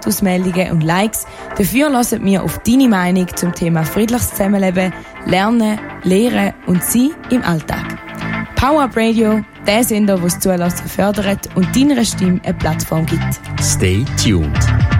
Statusmeldungen und Likes. Dafür hören wir auf deine Meinung zum Thema friedliches Zusammenleben, Lernen, Lehren und Sein im Alltag. Power Up Radio, der Sender, der das Zuhören fördert und deiner Stimme eine Plattform gibt. Stay tuned.